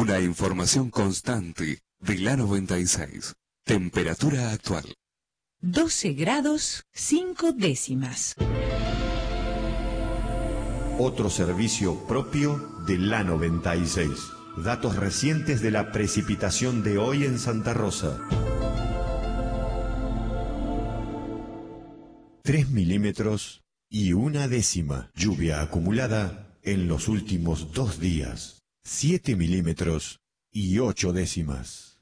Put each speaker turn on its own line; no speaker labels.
Una información constante de la 96. Temperatura actual.
12 grados 5 décimas.
Otro servicio propio de la 96. Datos recientes de la precipitación de hoy en Santa Rosa. 3 milímetros y 1 décima. Lluvia acumulada en los últimos 2 días. 7 milímetros y 8 décimas.